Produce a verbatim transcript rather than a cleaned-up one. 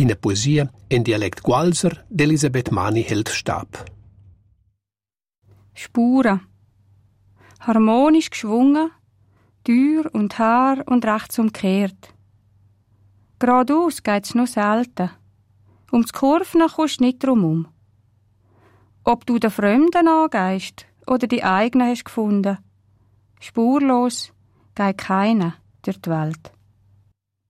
in der Poesie in Dialekt Gualser d'Elisabeth Mani hält Stab. Spuren. Harmonisch geschwungen, Tür und Haar und rechts umkehrt. Geradeaus geht's nur selten. Ums Kurven kommst du nicht drum um. Ob du den Fremden angehst oder die eigenen hast gefunden, spurlos geht keiner durch die Welt.